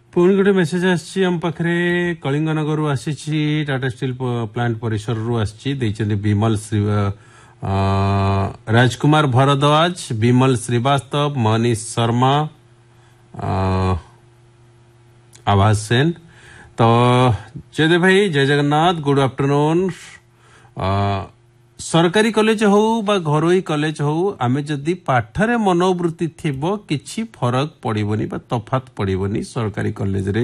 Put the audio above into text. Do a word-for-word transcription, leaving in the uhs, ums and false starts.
पुणी गोटे मेसेज आसी आम पाखे कलिंगनगर आसी टाटा स्टील प्लांट परिसर रु आसी विमल श्री राजकुमार भरद्वाज विमल श्रीवास्तव मनीष शर्मा आवाज सेन तो जयदेव भाई जय जगन्नाथ गुड आफ्टरनून। सरकारी कॉलेज हो बा घरोई कॉलेज हो आमे जदि पाठरे मनोवृत्ति थिबो किछि फरक पड़िबोनी बा तफात पड़िबोनी सरकारी कॉलेज रे